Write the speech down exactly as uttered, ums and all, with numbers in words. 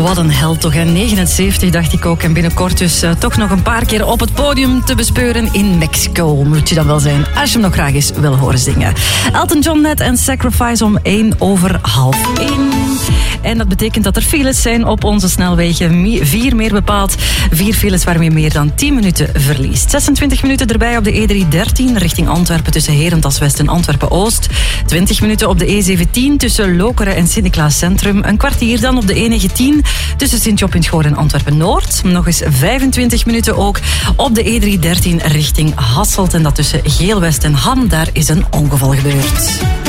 Wat een held toch, hè? negenenzeventig dacht ik ook. En binnenkort dus uh, toch nog een paar keer op het podium te bespeuren in Mexico. Moet je dan wel zijn, als je hem nog graag eens wil horen zingen. Elton John net en Sacrifice om één over half één. En dat betekent dat er files zijn op onze snelwegen. Vier meer bepaald. Vier files waarmee meer dan tien minuten verliest. zesentwintig minuten erbij op de E driehonderddertien richting Antwerpen tussen Herentals West en Antwerpen-Oost. twintig minuten op de E zeventien tussen Lokeren en Sint-Niklaas Centrum. Een kwartier dan op de E negentien tussen Sint-Job in het Goor en Antwerpen-Noord. Nog eens vijfentwintig minuten ook op de E driehonderddertien richting Hasselt. En dat tussen Geel-West en Ham. Daar is een ongeval gebeurd.